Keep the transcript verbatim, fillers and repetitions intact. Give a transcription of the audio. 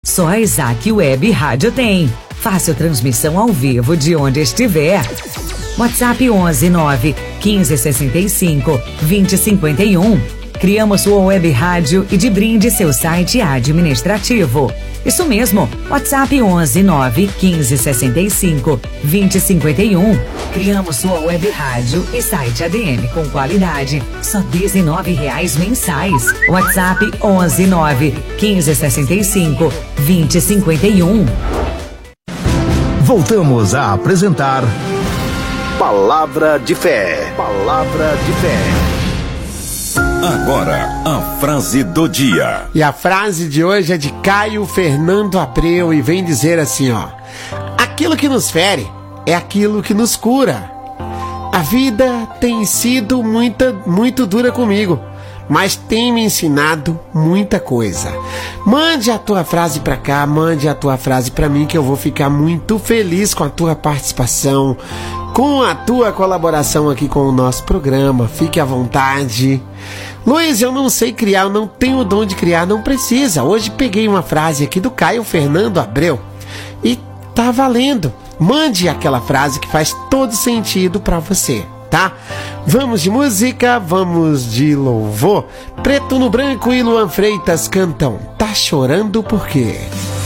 Só a Isaac Web Rádio tem. Fácil transmissão ao vivo de onde estiver. WhatsApp onze nove quinze sessenta e cinco vinte cinquenta e um. Criamos sua web rádio e de brinde seu site administrativo. Isso mesmo, WhatsApp onze nove quinze sessenta e cinco vinte cinquenta e um. Criamos sua web rádio e site A D M com qualidade, só dezenove reais mensais. WhatsApp onze nove quinze sessenta e cinco vinte cinquenta e um. Voltamos a apresentar Palavra de Fé. Palavra de Fé. Agora, a frase do dia. E a frase de hoje é de Caio Fernando Abreu e vem dizer assim, ó: aquilo que nos fere é aquilo que nos cura. A vida tem sido muita, muito dura comigo, mas tem me ensinado muita coisa. Mande a tua frase pra cá, mande a tua frase pra mim, que eu vou ficar muito feliz com a tua participação, com a tua colaboração aqui com o nosso programa. Fique à vontade. Luiz, eu não sei criar, eu não tenho o dom de criar. Não precisa. Hoje peguei uma frase aqui do Caio Fernando Abreu e tá valendo. Mande aquela frase que faz todo sentido pra você, tá? Vamos de música, vamos de louvor. Preto no Branco e Luan Freitas cantam Tá Chorando Por Quê?